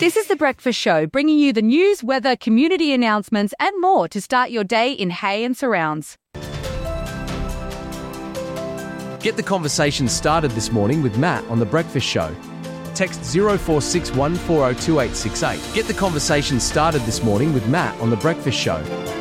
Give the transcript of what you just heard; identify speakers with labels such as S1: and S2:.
S1: This is The Breakfast Show, bringing you the news, weather, community announcements and more to start your day in Hay and surrounds.
S2: Get the conversation started this morning with Matt on The Breakfast Show. Text 0461 402868. Get the conversation started this morning with Matt on The Breakfast Show.